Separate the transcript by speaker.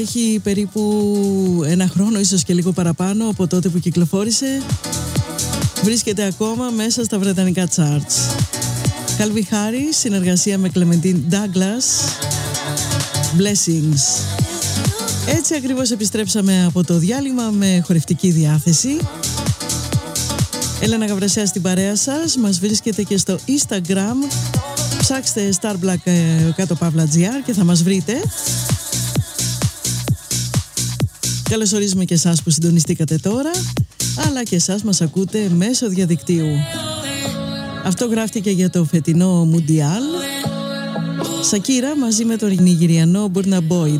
Speaker 1: Έχει περίπου ένα χρόνο, ίσως και λίγο παραπάνω από τότε που κυκλοφόρησε. Βρίσκεται ακόμα μέσα στα βρετανικά charts. Calvin Harris, συνεργασία με Clementine Douglas, Blessings. Έτσι ακριβώς επιστρέψαμε από το διάλειμμα με χορευτική διάθεση. Έλενα Γαβρασιά στην παρέα σας. Μας βρίσκεται και στο Instagram. Ψάξτε Starblack _GR και θα μας βρείτε. Καλωσορίζουμε και εσάς που συντονιστήκατε τώρα, αλλά και εσάς μας ακούτε μέσω διαδικτύου. Αυτό γράφτηκε για το φετινό Μουντιάλ. Σακύρα μαζί με τον Νιγηριανό Burna Boy.